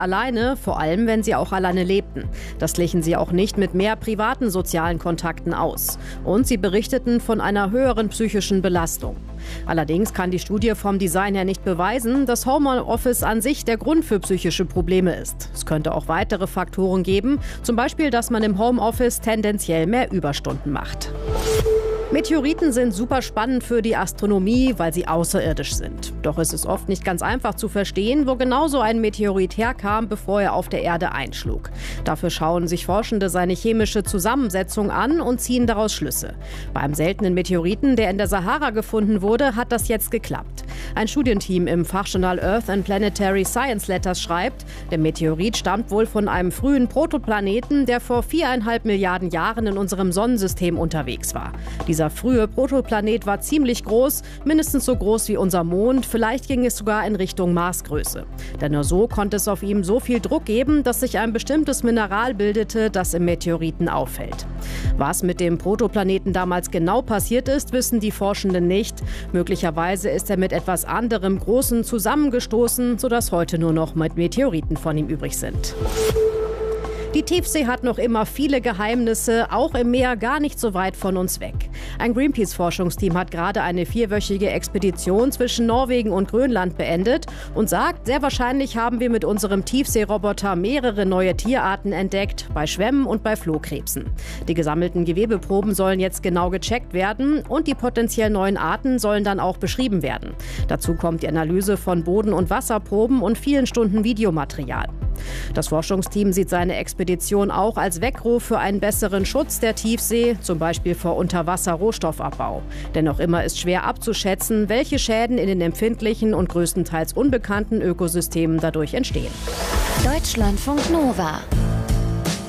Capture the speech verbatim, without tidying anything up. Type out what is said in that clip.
alleine, vor allem wenn sie auch alleine lebten. Das glichen sie auch nicht mit mehr privaten sozialen Kontakten aus. Und sie berichteten von einer höheren psychischen Belastung. Allerdings kann die Studie vom Design her nicht beweisen, dass Homeoffice an sich der Grund für psychische Probleme ist. Es könnte auch weitere Faktoren geben, zum Beispiel, dass man im Homeoffice tendenziell mehr Überstunden macht. Meteoriten sind super spannend für die Astronomie, weil sie außerirdisch sind. Doch es ist oft nicht ganz einfach zu verstehen, wo genau so ein Meteorit herkam, bevor er auf der Erde einschlug. Dafür schauen sich Forschende seine chemische Zusammensetzung an und ziehen daraus Schlüsse. Beim seltenen Meteoriten, der in der Sahara gefunden wurde, hat das jetzt geklappt. Ein Studienteam im Fachjournal Earth and Planetary Science Letters schreibt, der Meteorit stammt wohl von einem frühen Protoplaneten, der vor viereinhalb Milliarden Jahren in unserem Sonnensystem unterwegs war. Dieser frühe Protoplanet war ziemlich groß, mindestens so groß wie unser Mond, vielleicht ging es sogar in Richtung Marsgröße. Denn nur so konnte es auf ihm so viel Druck geben, dass sich ein bestimmtes Mineral bildete, das im Meteoriten auffällt. Was mit dem Protoplaneten damals genau passiert ist, wissen die Forschenden nicht. Möglicherweise ist er mit etwas anderem Großen zusammengestoßen, sodass heute nur noch Meteoriten von ihm übrig sind. Die Tiefsee hat noch immer viele Geheimnisse, auch im Meer gar nicht so weit von uns weg. Ein Greenpeace-Forschungsteam hat gerade eine vierwöchige Expedition zwischen Norwegen und Grönland beendet und sagt, sehr wahrscheinlich haben wir mit unserem Tiefseeroboter mehrere neue Tierarten entdeckt, bei Schwämmen und bei Flohkrebsen. Die gesammelten Gewebeproben sollen jetzt genau gecheckt werden und die potenziell neuen Arten sollen dann auch beschrieben werden. Dazu kommt die Analyse von Boden- und Wasserproben und vielen Stunden Videomaterial. Das Forschungsteam sieht seine Expedition auch als Weckruf für einen besseren Schutz der Tiefsee, zum Beispiel vor Unterwasser-Rohstoffabbau. Denn noch immer ist schwer abzuschätzen, welche Schäden in den empfindlichen und größtenteils unbekannten Ökosystemen dadurch entstehen. Deutschlandfunk Nova